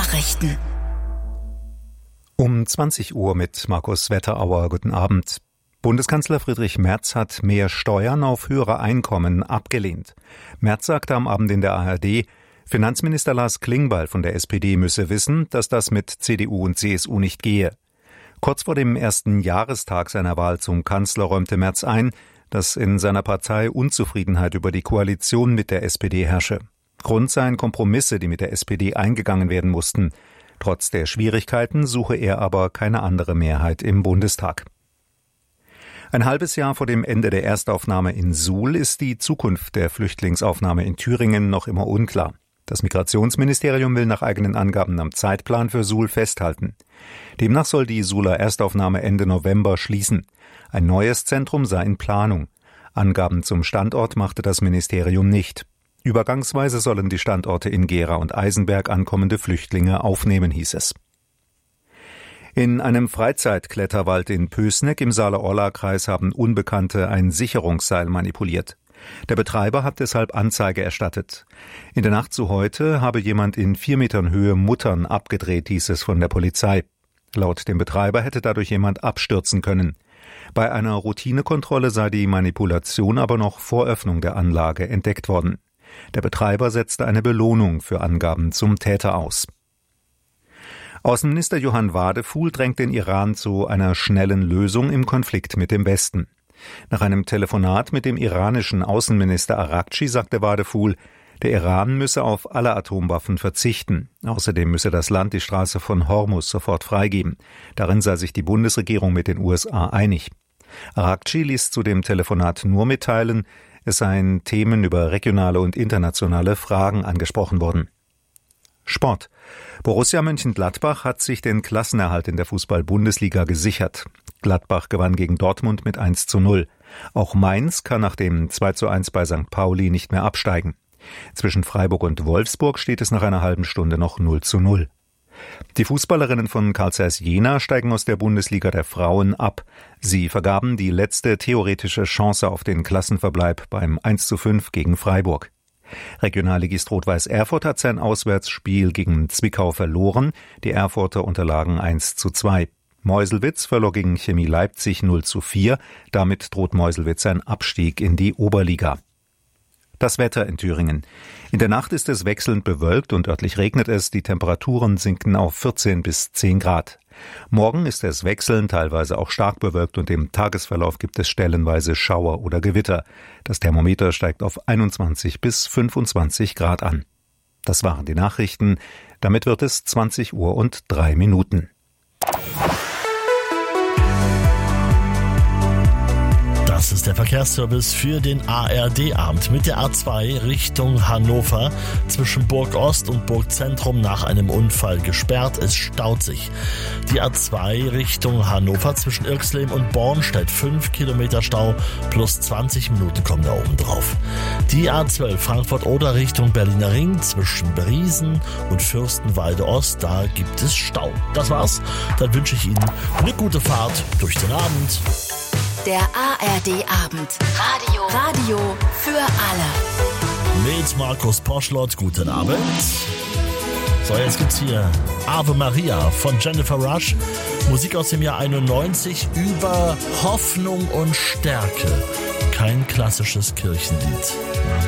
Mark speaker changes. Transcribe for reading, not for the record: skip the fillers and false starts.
Speaker 1: Nachrichten.
Speaker 2: Um 20 Uhr mit Markus Wetterauer. Guten Abend. Bundeskanzler Friedrich Merz hat mehr Steuern auf höhere Einkommen abgelehnt. Merz sagte am Abend in der ARD, Finanzminister Lars Klingbeil von der SPD müsse wissen, dass das mit CDU und CSU nicht gehe. Kurz vor dem ersten Jahrestag seiner Wahl zum Kanzler räumte Merz ein, dass in seiner Partei Unzufriedenheit über die Koalition mit der SPD herrsche. Grund seien Kompromisse, die mit der SPD eingegangen werden mussten. Trotz der Schwierigkeiten suche er aber keine andere Mehrheit im Bundestag. Ein halbes Jahr vor dem Ende der Erstaufnahme in Suhl ist die Zukunft der Flüchtlingsaufnahme in Thüringen noch immer unklar. Das Migrationsministerium will nach eigenen Angaben am Zeitplan für Suhl festhalten. Demnach soll die Suhler Erstaufnahme Ende November schließen. Ein neues Zentrum sei in Planung. Angaben zum Standort machte das Ministerium nicht. Übergangsweise sollen die Standorte in Gera und Eisenberg ankommende Flüchtlinge aufnehmen, hieß es. In einem Freizeitkletterwald in Pößneck im Saale-Orla-Kreis haben Unbekannte ein Sicherungsseil manipuliert. Der Betreiber hat deshalb Anzeige erstattet. In der Nacht zu heute habe jemand in 4 Metern Höhe Muttern abgedreht, hieß es von der Polizei. Laut dem Betreiber hätte dadurch jemand abstürzen können. Bei einer Routinekontrolle sei die Manipulation aber noch vor Öffnung der Anlage entdeckt worden. Der Betreiber setzte eine Belohnung für Angaben zum Täter aus. Außenminister Johann Wadefuhl drängt den Iran zu einer schnellen Lösung im Konflikt mit dem Westen. Nach einem Telefonat mit dem iranischen Außenminister Araghchi sagte Wadefuhl, der Iran müsse auf alle Atomwaffen verzichten. Außerdem müsse das Land die Straße von Hormuz sofort freigeben. Darin sei sich die Bundesregierung mit den USA einig. Araghchi ließ zu dem Telefonat nur mitteilen, es seien Themen über regionale und internationale Fragen angesprochen worden. Sport. Borussia Mönchengladbach hat sich den Klassenerhalt in der Fußball-Bundesliga gesichert. Gladbach gewann gegen Dortmund mit 1:0. Auch Mainz kann nach dem 2:1 bei St. Pauli nicht mehr absteigen. Zwischen Freiburg und Wolfsburg steht es nach einer halben Stunde noch 0:0. Die Fußballerinnen von Carl Zeiss Jena steigen aus der Bundesliga der Frauen ab. Sie vergaben die letzte theoretische Chance auf den Klassenverbleib beim 1:5 gegen Freiburg. Regionalligist Rot-Weiß Erfurt hat sein Auswärtsspiel gegen Zwickau verloren. Die Erfurter unterlagen 1:2. Meuselwitz verlor gegen Chemie Leipzig 0:4. Damit droht Meuselwitz ein Abstieg in die Oberliga. Das Wetter in Thüringen. In der Nacht ist es wechselnd bewölkt und örtlich regnet es. Die Temperaturen sinken auf 14 bis 10 Grad. Morgen ist es wechselnd, teilweise auch stark bewölkt und im Tagesverlauf gibt es stellenweise Schauer oder Gewitter. Das Thermometer steigt auf 21 bis 25 Grad an. Das waren die Nachrichten. Damit wird es 20:03.
Speaker 3: Das ist der Verkehrsservice für den ARD-Abend mit der A2 Richtung Hannover. Zwischen Burg Ost und Burg Zentrum nach einem Unfall gesperrt. Es staut sich. Die A2 Richtung Hannover zwischen Irxleben und Bornstedt 5 Kilometer Stau plus 20 Minuten kommen da oben drauf. Die A12 Frankfurt-Oder Richtung Berliner Ring zwischen Briesen und Fürstenwalde Ost, da gibt es Stau. Das war's. Dann wünsche ich Ihnen eine gute Fahrt durch den Abend.
Speaker 1: Der ARD-Abend. Radio für alle.
Speaker 3: Mit Markus Poschlott, guten Abend. So, jetzt gibt's hier Ave Maria von Jennifer Rush. Musik aus dem Jahr 91 über Hoffnung und Stärke. Kein klassisches Kirchenlied.